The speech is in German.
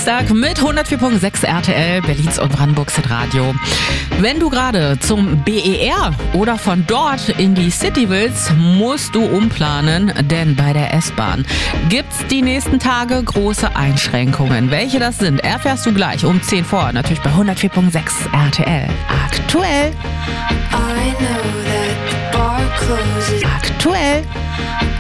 Dienstag mit 104.6 RTL, Berlins und Brandenburgs Hitradio. Wenn du gerade zum BER oder von dort in die City willst, musst du umplanen, denn bei der S-Bahn gibt's die nächsten Tage große Einschränkungen. Welche das sind, erfährst du gleich um 10 vor, natürlich bei 104.6 RTL. Aktuell. I know that the bar closes. Aktuell.